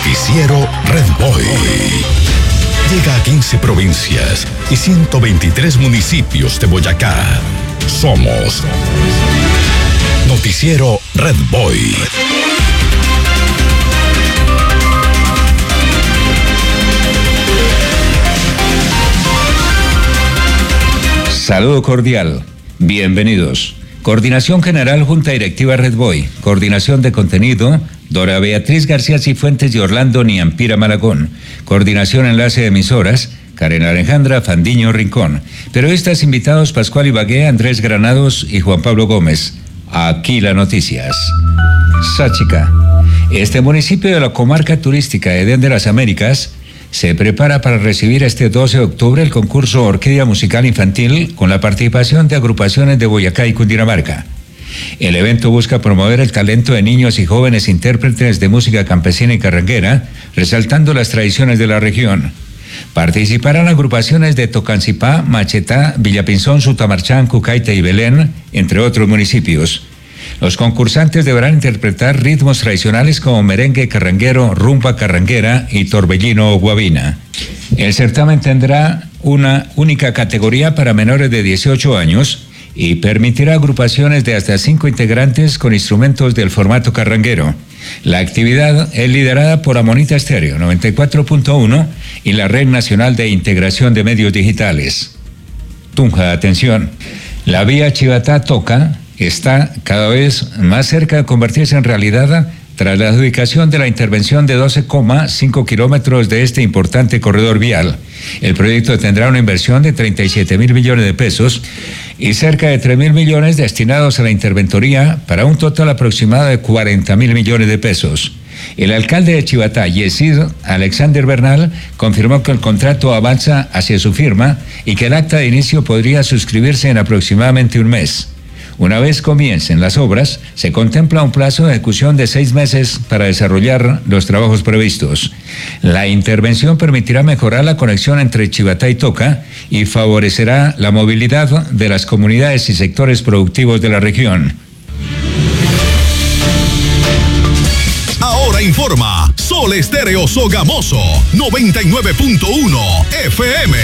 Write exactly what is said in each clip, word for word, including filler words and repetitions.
Noticiero Red Boy. Llega a quince provincias y ciento veintitrés municipios de Boyacá. Somos Noticiero Red Boy. Saludo cordial. Bienvenidos. Coordinación General Junta Directiva Red Boy. Coordinación de contenido, Dora Beatriz García Cifuentes y Orlando Niampira Malagón. Coordinación Enlace de Emisoras, Karen Alejandra Fandiño Rincón. Periodistas invitados Pascual Ibagué, Andrés Granados y Juan Pablo Gómez. Aquí las noticias. Sáchica. Este municipio de la comarca turística Edén de las Américas se prepara para recibir este doce de octubre el concurso Orquídea Musical Infantil con la participación de agrupaciones de Boyacá y Cundinamarca. El evento busca promover el talento de niños y jóvenes intérpretes de música campesina y carranguera, resaltando las tradiciones de la región. Participarán agrupaciones de Tocancipá, Machetá, Villapinzón, Sutamarchán, Cucaita y Belén, entre otros municipios. Los concursantes deberán interpretar ritmos tradicionales como merengue carranguero, rumba carranguera y torbellino o guabina. El certamen tendrá una única categoría para menores de dieciocho años y permitirá agrupaciones de hasta cinco integrantes con instrumentos del formato carranguero. La actividad es liderada por Amonita Estéreo noventa y cuatro punto uno y la Red Nacional de Integración de Medios Digitales. Tunja, atención. La vía Chivatá-Toca está cada vez más cerca de convertirse en realidad tras la adjudicación de la intervención de doce coma cinco kilómetros de este importante corredor vial. El proyecto tendrá una inversión de treinta y siete mil millones de pesos y cerca de tres mil millones destinados a la interventoría para un total aproximado de cuarenta mil millones de pesos. El alcalde de Chivatá, Yesid Alexander Bernal, confirmó que el contrato avanza hacia su firma y que el acta de inicio podría suscribirse en aproximadamente un mes. Una vez comiencen las obras, se contempla un plazo de ejecución de seis meses para desarrollar los trabajos previstos. La intervención permitirá mejorar la conexión entre Chivatá y Toca y favorecerá la movilidad de las comunidades y sectores productivos de la región. Ahora informa Sol Estéreo Sogamoso noventa y nueve punto uno F M.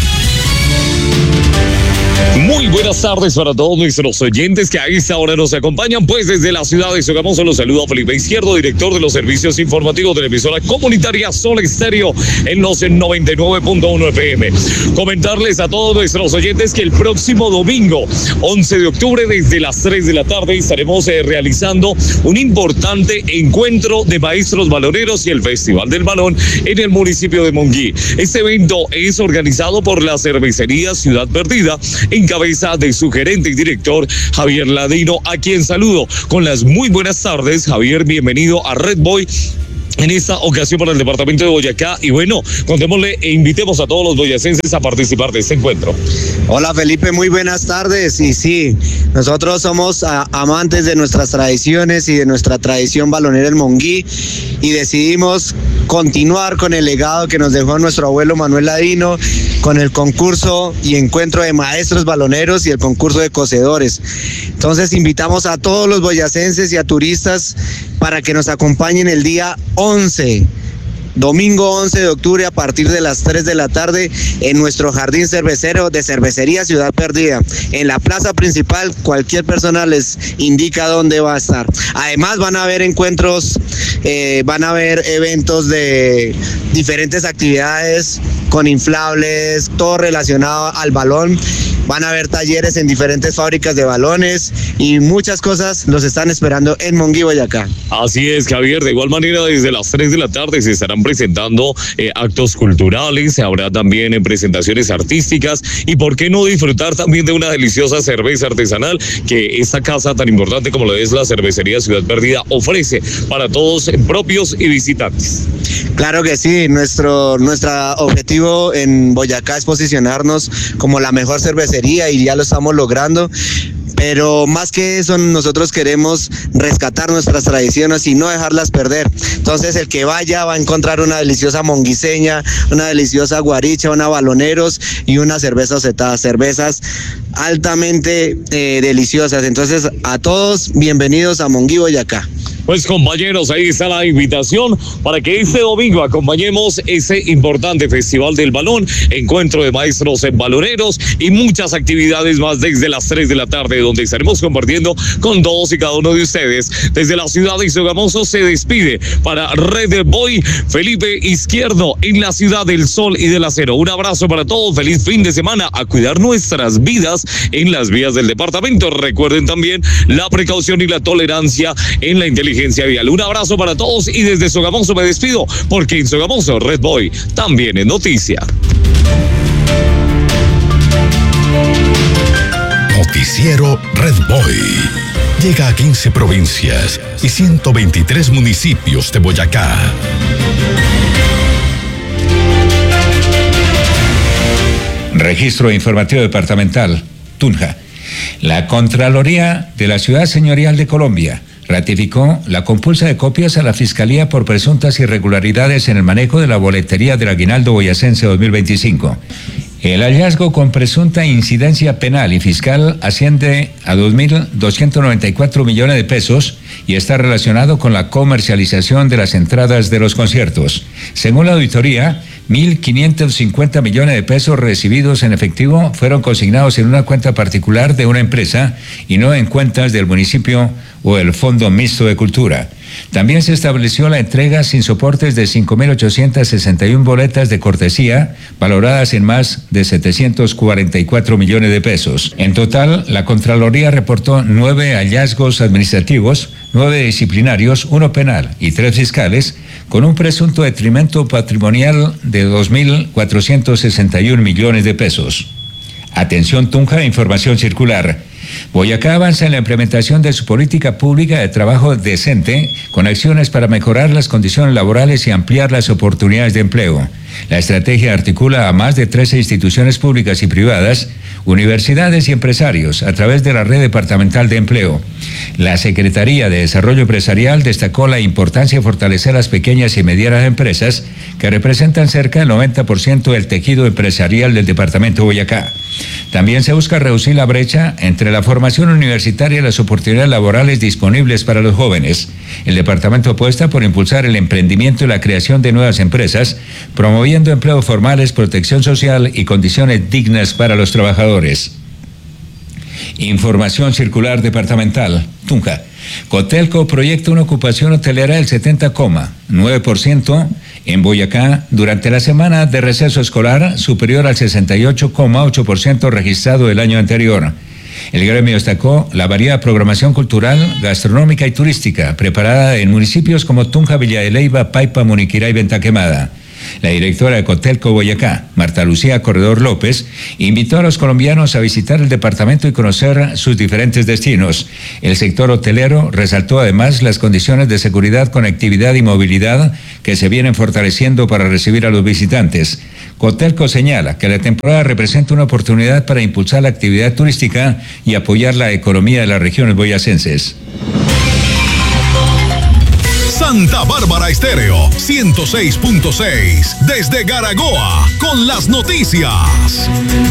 Muy buenas tardes para todos nuestros oyentes que a esta hora nos acompañan, pues desde la ciudad de Sogamoso los saluda Felipe Izquierdo, director de los servicios informativos de la emisora comunitaria Sol Estéreo en los noventa y nueve punto uno F M. Comentarles a todos nuestros oyentes que el próximo domingo, once de octubre, desde las tres de la tarde, estaremos eh, realizando un importante encuentro de maestros baloneros y el Festival del Balón en el municipio de Monguí. Este evento es organizado por la cervecería Ciudad Perdida, en cabeza de su gerente y director Javier Ladino, a quien saludo con las muy buenas tardes. Javier, bienvenido a Red Boy en esta ocasión para el departamento de Boyacá. Y bueno, contémosle e invitemos a todos los boyacenses a participar de este encuentro. Hola Felipe, muy buenas tardes. Y sí, nosotros somos a, amantes de nuestras tradiciones y de nuestra tradición balonera en Monguí y decidimos continuar con el legado que nos dejó nuestro abuelo Manuel Ladino, con el concurso y encuentro de maestros baloneros y el concurso de cocedores. Entonces invitamos a todos los boyacenses y a turistas para que nos acompañen el día once, domingo once de octubre a partir de las tres de la tarde en nuestro jardín cervecero de Cervecería Ciudad Perdida. En la plaza principal cualquier persona les indica dónde va a estar. Además van a haber encuentros, eh, van a haber eventos de diferentes actividades con inflables, todo relacionado al balón. Van a haber talleres en diferentes fábricas de balones y muchas cosas los están esperando en Monguí, Boyacá. Así es, Javier. De igual manera, desde las tres de la tarde se estarán presentando eh, actos culturales, habrá también eh, presentaciones artísticas y por qué no disfrutar también de una deliciosa cerveza artesanal que esta casa tan importante como lo es la Cervecería Ciudad Perdida ofrece para todos eh, propios y visitantes. Claro que sí, nuestro, nuestro objetivo en Boyacá es posicionarnos como la mejor cervecería y ya lo estamos logrando. Pero más que eso, nosotros queremos rescatar nuestras tradiciones y no dejarlas perder. Entonces el que vaya va a encontrar una deliciosa monguiseña, una deliciosa guaricha, una baloneros y una cerveza ocetada, cervezas altamente eh, deliciosas. Entonces a todos, bienvenidos a Monguí, Boyacá. Pues compañeros, ahí está la invitación para que este domingo acompañemos ese importante Festival del Balón, encuentro de maestros en baloneros y muchas actividades más desde las tres de la tarde, donde estaremos compartiendo con todos y cada uno de ustedes. Desde la ciudad de Sogamoso se despide para Red Boy Felipe Izquierdo en la ciudad del sol y del acero. Un abrazo para todos, feliz fin de semana, a cuidar nuestras vidas en las vías del departamento. Recuerden también la precaución y la tolerancia en la inteligencia vial. Un abrazo para todos y desde Sogamoso me despido, porque en Sogamoso Red Boy también es noticia. Noticiero Red Boy. Llega a quince provincias y ciento veintitrés municipios de Boyacá. Registro informativo departamental, Tunja. La Contraloría de la Ciudad Señorial de Colombia ratificó la compulsa de copias a la Fiscalía por presuntas irregularidades en el manejo de la boletería del aguinaldo boyacense dos mil veinticinco. El hallazgo con presunta incidencia penal y fiscal asciende a dos mil doscientos noventa y cuatro millones de pesos y está relacionado con la comercialización de las entradas de los conciertos. Según la auditoría, mil quinientos cincuenta millones de pesos recibidos en efectivo fueron consignados en una cuenta particular de una empresa y no en cuentas del municipio o el Fondo Mixto de Cultura. También se estableció la entrega sin soportes de cinco mil ochocientas sesenta y una boletas de cortesía, valoradas en más de setecientos cuarenta y cuatro millones de pesos. En total, la Contraloría reportó nueve hallazgos administrativos, nueve disciplinarios, uno penal y tres fiscales, con un presunto detrimento patrimonial de dos mil cuatrocientos sesenta y un millones de pesos. Atención Tunja, información circular. Boyacá avanza en la implementación de su política pública de trabajo decente con acciones para mejorar las condiciones laborales y ampliar las oportunidades de empleo. La estrategia articula a más de trece instituciones públicas y privadas, universidades y empresarios a través de la Red Departamental de Empleo. La Secretaría de Desarrollo Empresarial destacó la importancia de fortalecer las pequeñas y medianas empresas que representan cerca del noventa por ciento del tejido empresarial del departamento de Boyacá. También se busca reducir la brecha entre la formación universitaria y las oportunidades laborales disponibles para los jóvenes. El departamento apuesta por impulsar el emprendimiento y la creación de nuevas empresas, promoviendo empleos formales, protección social y condiciones dignas para los trabajadores. Información circular departamental, Tunja. Cotelco proyecta una ocupación hotelera del setenta coma nueve por ciento en Boyacá durante la semana de receso escolar, superior al sesenta y ocho coma ocho por ciento registrado el año anterior. El gremio destacó la variada programación cultural, gastronómica y turística preparada en municipios como Tunja, Villa de Leyva, Paipa, Muniquirá y Venta Quemada. La directora de Cotelco Boyacá, Marta Lucía Corredor López, invitó a los colombianos a visitar el departamento y conocer sus diferentes destinos. El sector hotelero resaltó además las condiciones de seguridad, conectividad y movilidad que se vienen fortaleciendo para recibir a los visitantes. Cotelco señala que la temporada representa una oportunidad para impulsar la actividad turística y apoyar la economía de las regiones boyacenses. Santa Bárbara Estéreo ciento seis punto seis desde Garagoa con las noticias.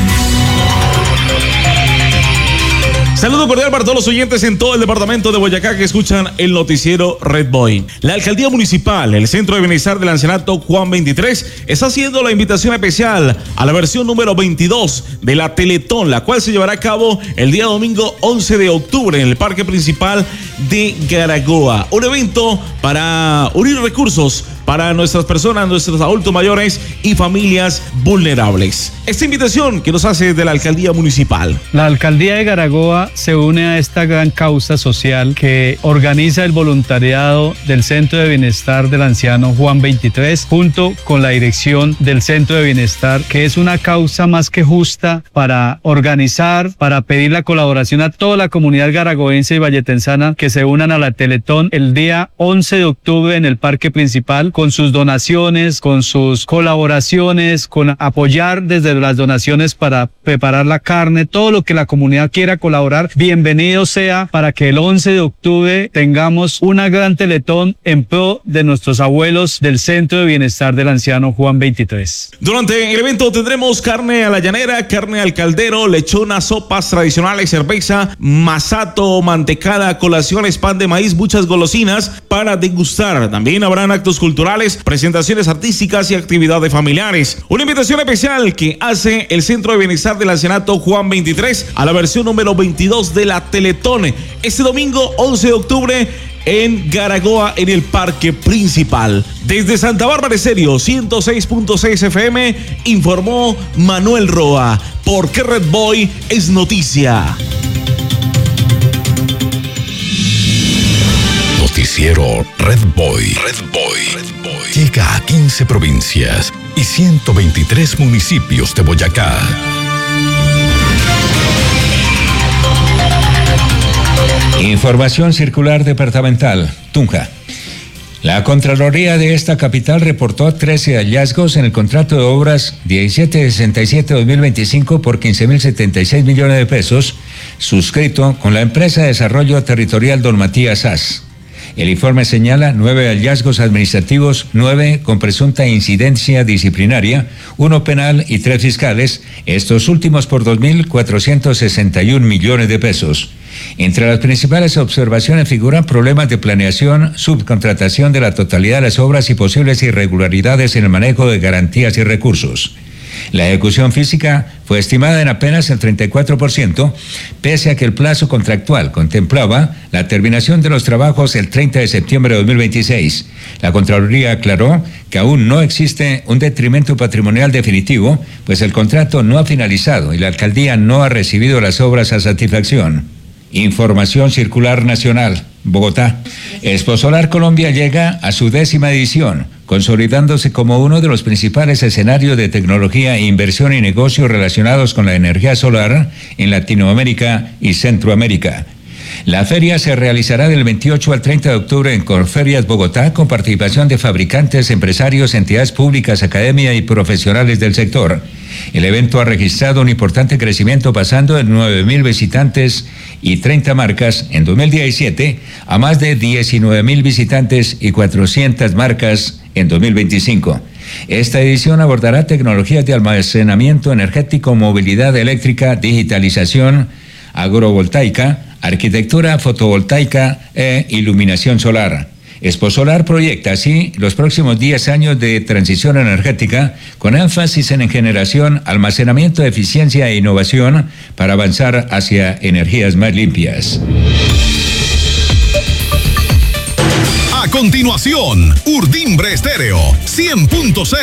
Saludo cordial para todos los oyentes en todo el departamento de Boyacá que escuchan el noticiero Red Boy. La Alcaldía Municipal, el Centro de Bienestar del Ancianato Juan veintitrés, está haciendo la invitación especial a la versión número veintidós de la Teletón, la cual se llevará a cabo el día domingo once de octubre en el Parque Principal de Garagoa. Un evento para unir recursos para nuestras personas, nuestros adultos mayores y familias vulnerables. Esta invitación que nos hace de la Alcaldía Municipal. La Alcaldía de Garagoa se une a esta gran causa social que organiza el voluntariado del Centro de Bienestar del Anciano Juan veintitrés junto con la dirección del Centro de Bienestar, que es una causa más que justa para organizar, para pedir la colaboración a toda la comunidad garagoense y valletensana que se unan a la Teletón el día once de octubre en el Parque Principal, con sus donaciones, con sus colaboraciones, con apoyar desde las donaciones para preparar la carne, todo lo que la comunidad quiera colaborar, bienvenido sea, para que el once de octubre tengamos una gran teletón en pro de nuestros abuelos del Centro de Bienestar del Anciano Juan veintitrés. Durante el evento tendremos carne a la llanera, carne al caldero, lechona, sopas tradicionales, cerveza, masato, mantecada, colaciones, pan de maíz, muchas golosinas para degustar. También habrán actos culturales, presentaciones artísticas y actividades familiares. Una invitación especial que hace el Centro de Bienestar del Ancianato Juan veintitrés a la versión número veintidós de la Teletón. Este domingo once de octubre en Garagoa, en el Parque Principal. Desde Santa Bárbara Estéreo, ciento seis punto seis F M, informó Manuel Roa, porque Red Boy es noticia. Noticiero Red Boy. Red Boy. Red Boy. Llega a quince provincias y ciento veintitrés municipios de Boyacá. Información circular departamental, Tunja. La Contraloría de esta capital reportó trece hallazgos en el contrato de obras diecisiete sesenta y siete dos mil veinticinco por quince mil setenta y seis millones de pesos, suscrito con la empresa de desarrollo territorial Don Matías As. El informe señala nueve hallazgos administrativos, nueve con presunta incidencia disciplinaria, uno penal y tres fiscales, estos últimos por dos mil cuatrocientos sesenta y un millones de pesos. Entre las principales observaciones figuran problemas de planeación, subcontratación de la totalidad de las obras y posibles irregularidades en el manejo de garantías y recursos. La ejecución física fue estimada en apenas el treinta y cuatro por ciento, pese a que el plazo contractual contemplaba la terminación de los trabajos el treinta de septiembre de dos mil veintiséis. La Contraloría aclaró que aún no existe un detrimento patrimonial definitivo, pues el contrato no ha finalizado y la alcaldía no ha recibido las obras a satisfacción. Información circular nacional, Bogotá. Exposolar Colombia llega a su décima edición, consolidándose como uno de los principales escenarios de tecnología, inversión y negocios relacionados con la energía solar en Latinoamérica y Centroamérica. La feria se realizará del veintiocho al treinta de octubre en Corferias Bogotá, con participación de fabricantes, empresarios, entidades públicas, academia y profesionales del sector. El evento ha registrado un importante crecimiento, pasando de nueve mil visitantes y treinta marcas en dos mil diecisiete a más de diecinueve mil visitantes y cuatrocientas marcas en dos mil veinticinco. Esta edición abordará tecnologías de almacenamiento energético, movilidad eléctrica, digitalización, agrovoltaica, arquitectura fotovoltaica e iluminación solar. Exposolar proyecta así los próximos diez años de transición energética, con énfasis en generación, almacenamiento, eficiencia e innovación para avanzar hacia energías más limpias. A continuación, Urdimbre Estéreo cien punto seis.